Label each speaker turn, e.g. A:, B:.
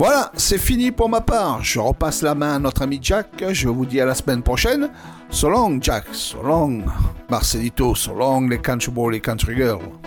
A: Voilà, c'est fini pour ma part. Je repasse la main à notre ami Jack. Je vous dis à la semaine prochaine. So long, Jack. So long, Marcelito. So long, les country boys, les country girls.